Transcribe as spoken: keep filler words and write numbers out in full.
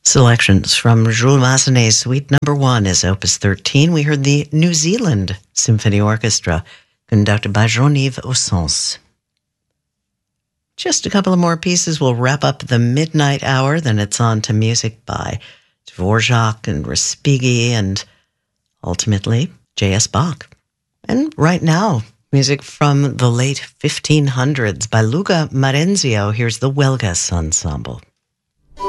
Selections from Jules Massenet's Suite Number One is Opus thirteen. We heard the New Zealand Symphony Orchestra, conducted by Jean-Yves Ossens. Just a couple of more pieces will wrap up the midnight hour, then it's on to music by Dvorak and Respighi and ultimately J S. Bach. And right now, music from the late fifteen hundreds by Luca Marenzio. Here's the Huelgas Ensemble.